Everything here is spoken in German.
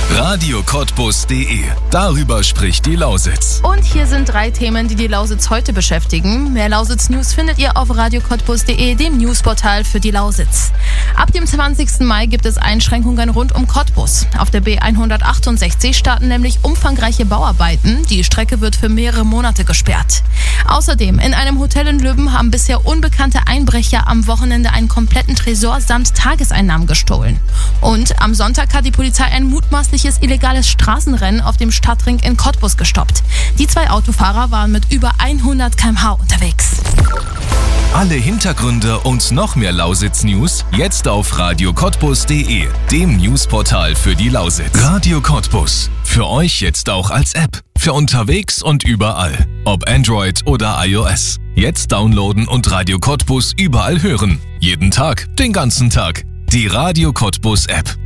radiocottbus.de. Darüber spricht die Lausitz. Und hier sind 3 Themen, die Lausitz heute beschäftigen. Mehr Lausitz-News findet ihr auf radiocottbus.de, dem Newsportal für die Lausitz. Ab dem 20. Mai gibt es Einschränkungen rund um Cottbus. Auf der B168 starten nämlich umfangreiche Bauarbeiten. Die Strecke wird für mehrere Monate gesperrt. Außerdem, in einem Hotel in Löben haben bisher unbekannte Einbrecher am Wochenende einen kompletten Tresor samt Tageseinnahmen gestohlen. Und am Sonntag hat die Polizei ein mutmaßliches illegales Straßenrennen auf dem Stadtring in Cottbus gestoppt. Die 2 Autofahrer waren mit über 100 km/h unterwegs. Alle Hintergründe und noch mehr Lausitz-News jetzt auf radiocottbus.de, dem Newsportal für die Lausitz. Radio Cottbus. Für euch jetzt auch als App. Für unterwegs und überall. Ob Android oder iOS. Jetzt downloaden und Radio Cottbus überall hören. Jeden Tag, den ganzen Tag. Die Radio Cottbus App.